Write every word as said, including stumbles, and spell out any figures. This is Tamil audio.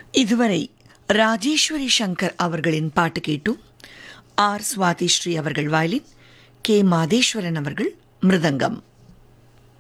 இதுவரை ராஜேஸ்வரி சங்கர் அவர்களின் பாட்டு கேட்டும். ஆர் சுவாதி ஸ்ரீ அவர்கள் வயலின், கே மாதேஸ்வரன் அவர்கள் மிருதங்கம்.